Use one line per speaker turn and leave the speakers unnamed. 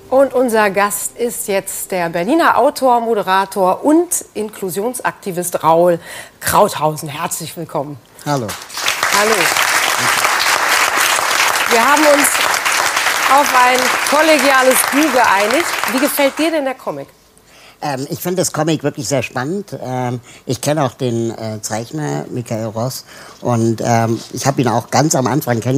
Und unser Gast ist jetzt der Berliner Autor, Moderator und Inklusionsaktivist Raoul Krauthausen. Herzlich willkommen.
Hallo.
Hallo. Wir haben uns auf ein kollegiales Du geeinigt. Wie gefällt dir denn der Comic?
Ich finde das Comic wirklich sehr spannend. Ich kenne auch den Zeichner, Michael Ross. Und ich habe ihn auch ganz am Anfang kennengelernt.